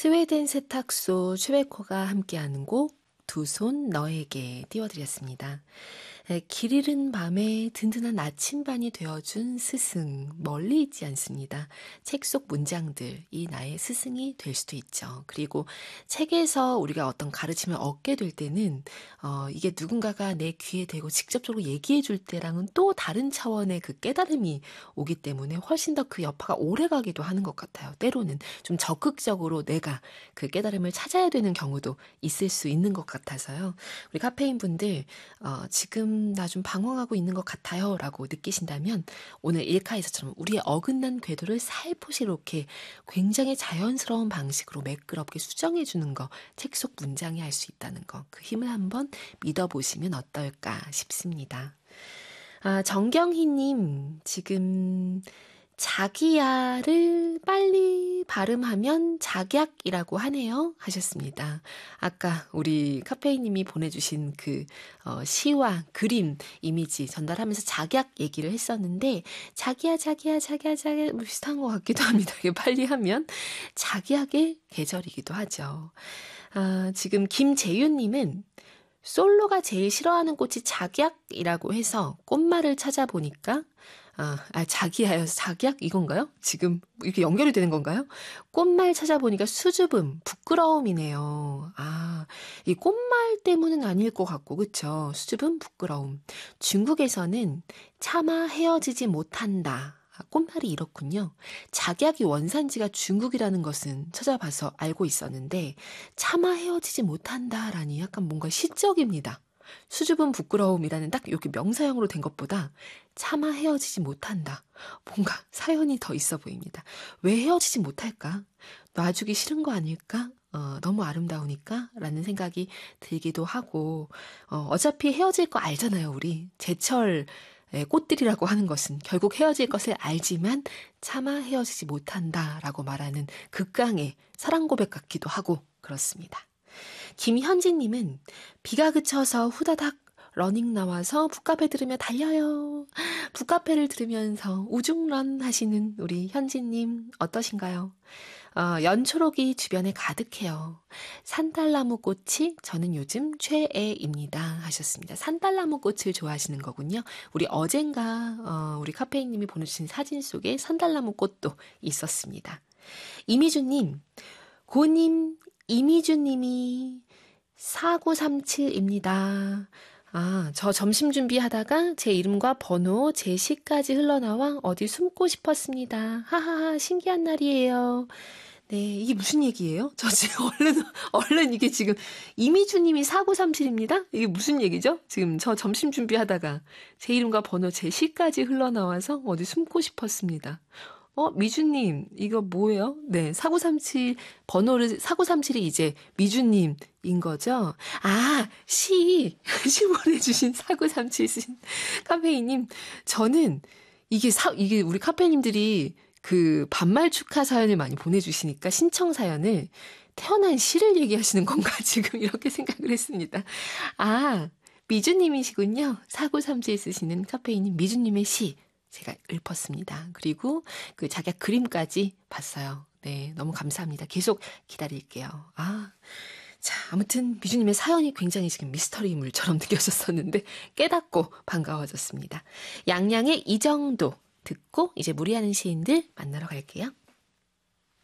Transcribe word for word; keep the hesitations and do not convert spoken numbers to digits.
스웨덴 세탁소 최백호가 함께하는 곡 두 손 너에게 띄워드렸습니다. 길 잃은 밤에 든든한 나침반이 되어준 스승, 멀리 있지 않습니다. 책 속 문장들이 나의 스승이 될 수도 있죠. 그리고 책에서 우리가 어떤 가르침을 얻게 될 때는 어, 이게 누군가가 내 귀에 대고 직접적으로 얘기해 줄 때랑은 또 다른 차원의 그 깨달음이 오기 때문에 훨씬 더 그 여파가 오래 가기도 하는 것 같아요. 때로는 좀 적극적으로 내가 그 깨달음을 찾아야 되는 경우도 있을 수 있는 것 같아서요. 우리 카페인 분들 어, 지금 나 좀 방황하고 있는 것 같아요 라고 느끼신다면 오늘 일카에서처럼 우리의 어긋난 궤도를 살포시 이렇게 굉장히 자연스러운 방식으로 매끄럽게 수정해 주는 거, 책 속 문장이 할 수 있다는 거, 그 힘을 한번 믿어보시면 어떨까 싶습니다. 아, 정경희님, 지금 자기야를 빨리 발음하면 작약이라고 하네요 하셨습니다. 아까 우리 카페이님이 보내주신 그 어, 시와 그림 이미지 전달하면서 작약 얘기를 했었는데 자기야 자기야 자기야 자기야 뭐 비슷한 것 같기도 합니다. 빨리 하면 작약의 계절이기도 하죠. 아, 지금 김재윤님은 솔로가 제일 싫어하는 꽃이 작약이라고 해서 꽃말을 찾아보니까 아, 아 자기야여서 작약 이건가요? 지금 이렇게 연결이 되는 건가요? 꽃말 찾아보니까 수줍음, 부끄러움이네요. 아, 이 꽃말 때문은 아닐 것 같고 그쵸? 수줍음, 부끄러움. 중국에서는 차마 헤어지지 못한다. 아, 꽃말이 이렇군요. 작약이 원산지가 중국이라는 것은 찾아봐서 알고 있었는데 차마 헤어지지 못한다라니 약간 뭔가 시적입니다. 수줍은 부끄러움이라는 딱 이렇게 명사형으로 된 것보다 차마 헤어지지 못한다. 뭔가 사연이 더 있어 보입니다. 왜 헤어지지 못할까? 놔주기 싫은 거 아닐까? 어, 너무 아름다우니까? 라는 생각이 들기도 하고 어, 어차피 헤어질 거 알잖아요. 우리 제철 꽃들이라고 하는 것은 결국 헤어질 것을 알지만 차마 헤어지지 못한다라고 말하는 극강의 사랑 고백 같기도 하고 그렇습니다. 김현진님은 비가 그쳐서 후다닥 러닝 나와서 북카페 들으며 달려요. 북카페를 들으면서 우중런 하시는 우리 현진님 어떠신가요? 어, 연초록이 주변에 가득해요. 산딸나무 꽃이 저는 요즘 최애입니다 하셨습니다. 산딸나무 꽃을 좋아하시는 거군요. 우리 어젠가 어, 우리 카페인님이 보내주신 사진 속에 산딸나무 꽃도 있었습니다. 이미주님, 고님, 이미주님이 사구삼칠입니다. 아, 저 점심 준비하다가 제 이름과 번호, 제 시까지 흘러나와 어디 숨고 싶었습니다. 하하하, 신기한 날이에요. 네, 이게 무슨 얘기예요? 저 지금 얼른, 얼른 이게 지금 이미주님이 사구삼칠입니다? 이게 무슨 얘기죠? 지금 저 점심 준비하다가 제 이름과 번호, 제 시까지 흘러나와서 어디 숨고 싶었습니다. 어, 미주님, 이거 뭐예요? 네, 사구삼칠, 번호를, 사구삼칠이 이제 미주님인 거죠? 아, 시, 시 보내주신 사구삼칠 카페이님, 저는 이게 사, 이게 우리 카페님들이 그 반말 축하 사연을 많이 보내주시니까 신청 사연을 태어난 시를 얘기하시는 건가 지금 이렇게 생각을 했습니다. 아, 미주님이시군요. 사구삼칠 쓰시는 카페이님 미주님의 시. 제가 읊었습니다. 그리고 그 자기 그림까지 봤어요. 네, 너무 감사합니다. 계속 기다릴게요. 아, 자, 아무튼 미주님의 사연이 굉장히 지금 미스터리물처럼 느껴졌었는데 깨닫고 반가워졌습니다. 양양의 이 정도 듣고 이제 무리하는 시인들 만나러 갈게요.